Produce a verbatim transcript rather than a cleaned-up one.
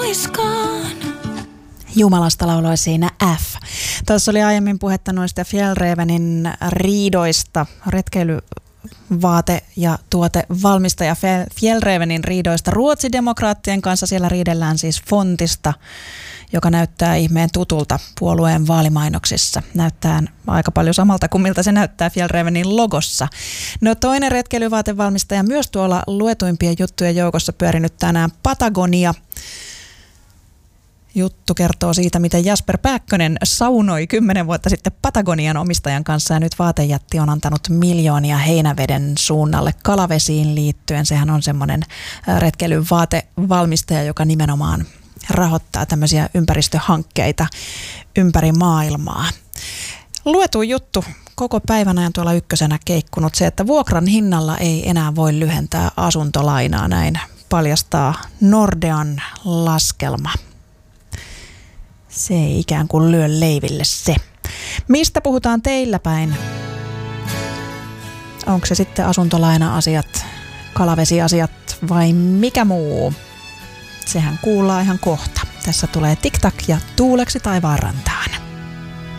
oiskaan. Jumalasta lauloi siinä F. Tässä oli aiemmin puhetta noista Fjällrävenin riidoista, retkeilyvaate- ja tuotevalmistaja Fjällrävenin riidoista ruotsidemokraattien kanssa. Siellä riidellään siis fontista, joka näyttää ihmeen tutulta puolueen vaalimainoksissa. Näyttää aika paljon samalta kuin miltä se näyttää Fjällrävenin logossa. No toinen retkeilyvaatevalmistaja myös tuolla luetuimpien juttujen joukossa pyörinyt tänään Patagonia. Juttu kertoo siitä, miten Jasper Pääkkönen saunoi kymmenen vuotta sitten Patagonian omistajan kanssa ja nyt vaatejätti on antanut miljoonia Heinäveden suunnalle kalavesiin liittyen. Sehän on semmoinen retkeilyvaatevalmistaja, joka nimenomaan rahoittaa tämmöisiä ympäristöhankkeita ympäri maailmaa. Luetu juttu koko päivän ajan tuolla ykkösenä keikkunut se, että vuokran hinnalla ei enää voi lyhentää asuntolainaa, näin paljastaa Nordean laskelma. Se ei ikään kuin lyö leiville se. Mistä puhutaan teillä päin? Onko se sitten asuntolaina-asiat, kalavesiasiat vai mikä muu? Sehän kuullaan ihan kohta. Tässä tulee TikTok ja Tuuleksi taivaan rantaan.